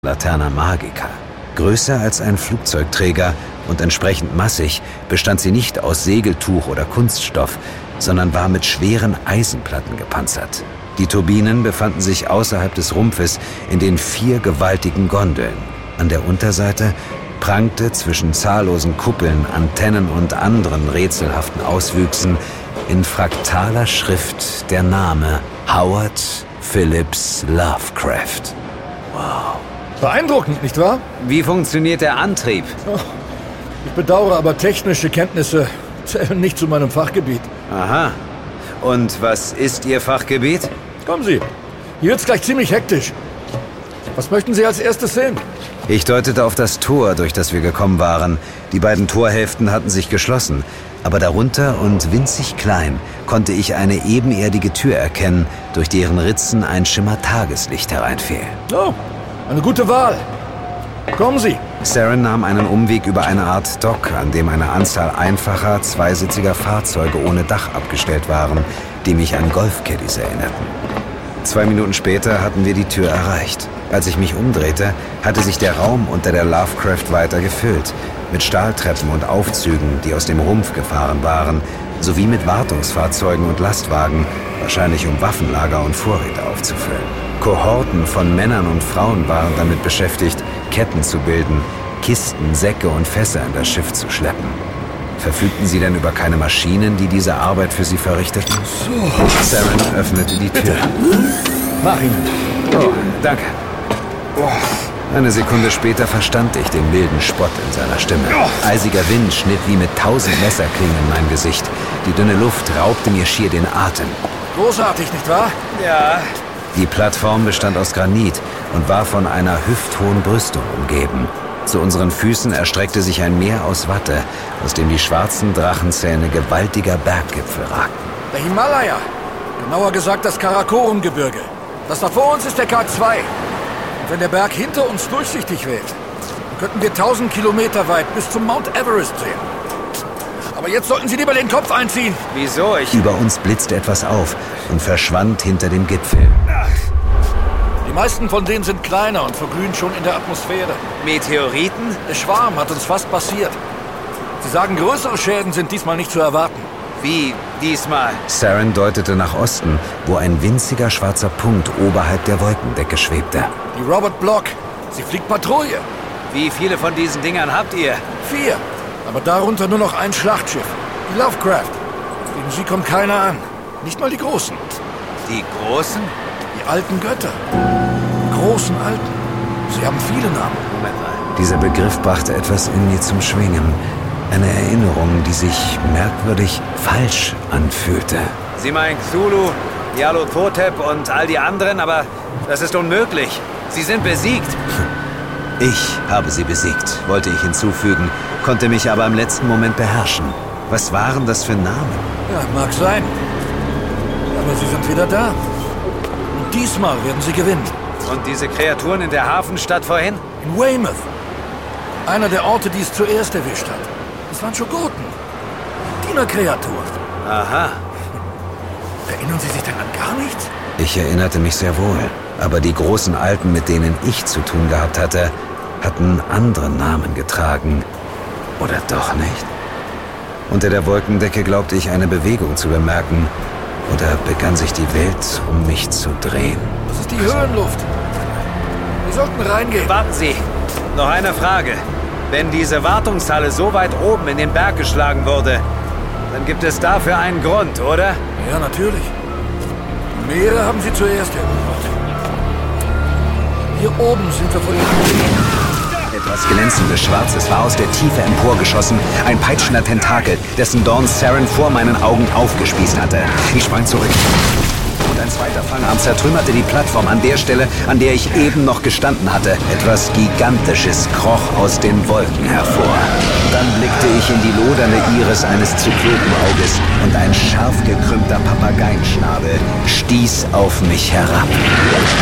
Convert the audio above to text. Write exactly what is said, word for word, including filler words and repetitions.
Laterna Magica. Größer als ein Flugzeugträger und entsprechend massig bestand sie nicht aus Segeltuch oder Kunststoff, sondern war mit schweren Eisenplatten gepanzert. Die Turbinen befanden sich außerhalb des Rumpfes in den vier gewaltigen Gondeln. An der Unterseite prangte zwischen zahllosen Kuppeln, Antennen und anderen rätselhaften Auswüchsen in fraktaler Schrift der Name Howard Phillips Lovecraft. Wow. Beeindruckend, nicht wahr? Wie funktioniert der Antrieb? Oh, ich bedauere, aber technische Kenntnisse zählen nicht zu meinem Fachgebiet. Aha. Und was ist Ihr Fachgebiet? Kommen Sie. Hier wird's gleich ziemlich hektisch. Was möchten Sie als erstes sehen? Ich deutete auf das Tor, durch das wir gekommen waren. Die beiden Torhälften hatten sich geschlossen, aber darunter und winzig klein konnte ich eine ebenerdige Tür erkennen, durch deren Ritzen ein Schimmer Tageslicht hereinfiel. Oh, eine gute Wahl. Kommen Sie. Saren nahm einen Umweg über eine Art Dock, an dem eine Anzahl einfacher, zweisitziger Fahrzeuge ohne Dach abgestellt waren, die mich an Golfcaddies erinnerten. Zwei Minuten später hatten wir die Tür erreicht. Als ich mich umdrehte, hatte sich der Raum unter der Lovecraft weiter gefüllt, mit Stahltreppen und Aufzügen, die aus dem Rumpf gefahren waren, sowie mit Wartungsfahrzeugen und Lastwagen, wahrscheinlich um Waffenlager und Vorräte aufzufüllen. Kohorten von Männern und Frauen waren damit beschäftigt, Ketten zu bilden, Kisten, Säcke und Fässer in das Schiff zu schleppen. Verfügten sie denn über keine Maschinen, die diese Arbeit für sie verrichteten? So. Saren öffnete die Tür. Bitte. Mach ihn. Oh, danke. Eine Sekunde später verstand ich den milden Spott in seiner Stimme. Eisiger Wind schnitt wie mit tausend Messerklingen in mein Gesicht. Die dünne Luft raubte mir schier den Atem. Großartig, nicht wahr? Ja. Die Plattform bestand aus Granit und war von einer hüfthohen Brüstung umgeben. Zu unseren Füßen erstreckte sich ein Meer aus Watte, aus dem die schwarzen Drachenzähne gewaltiger Berggipfel ragten. Der Himalaya. Genauer gesagt das Karakorum-Gebirge. Das da vor uns ist der K zwei. Und wenn der Berg hinter uns durchsichtig wird, dann könnten wir tausend Kilometer weit bis zum Mount Everest sehen. Aber jetzt sollten Sie lieber den Kopf einziehen. Wieso? Ich... Über uns blitzte etwas auf und verschwand hinter dem Gipfel. Die meisten von denen sind kleiner und verglühen schon in der Atmosphäre. Meteoriten? Der Schwarm hat uns fast passiert. Sie sagen, größere Schäden sind diesmal nicht zu erwarten. Wie diesmal? Saren deutete nach Osten, wo ein winziger schwarzer Punkt oberhalb der Wolkendecke schwebte. Die Robert Block. Sie fliegt Patrouille. Wie viele von diesen Dingern habt ihr? Vier. Aber darunter nur noch ein Schlachtschiff. Die Lovecraft. Gegen sie kommt keiner an. Nicht mal die Großen. Die Großen? Die alten Götter. Die großen Alten. Sie haben viele Namen. Moment mal. Dieser Begriff brachte etwas in mir zum Schwingen. Eine Erinnerung, die sich merkwürdig falsch anfühlte. Sie meinen Cthulhu, Nyarlathotep und all die anderen, aber das ist unmöglich. Sie sind besiegt. Ich habe sie besiegt, wollte ich hinzufügen, konnte mich aber im letzten Moment beherrschen. Was waren das für Namen? Ja, mag sein. Aber sie sind wieder da. Und diesmal werden sie gewinnen. Und diese Kreaturen in der Hafenstadt vorhin? In Weymouth. Einer der Orte, die es zuerst erwischt hat. Das waren Schogoten. Dienerkreaturen. Aha. Erinnern Sie sich denn an gar nichts? Ich erinnerte mich sehr wohl. Aber die großen Alten, mit denen ich zu tun gehabt hatte, hatten andere Namen getragen. Oder doch nicht? Unter der Wolkendecke glaubte ich, eine Bewegung zu bemerken. Oder begann sich die Welt um mich zu drehen? Das ist die Höhenluft. Wir sollten reingehen. Warten Sie. Noch eine Frage. Wenn diese Wartungshalle so weit oben in den Berg geschlagen wurde, dann gibt es dafür einen Grund, oder? Ja, natürlich. Die Meere haben sie zuerst erobert. Hier oben sind wir vor den... Etwas glänzendes Schwarzes war aus der Tiefe emporgeschossen, ein peitschender Tentakel, dessen Dorn Saren vor meinen Augen aufgespießt hatte. Ich sprang zurück. Und ein zweiter Fangarm zertrümmerte die Plattform an der Stelle, an der ich eben noch gestanden hatte. Etwas Gigantisches kroch aus den Wolken hervor. Dann blickte ich in die lodernde Iris eines Zyklopenauges und ein scharf gekrümmter Papageienschnabel stieß auf mich herab.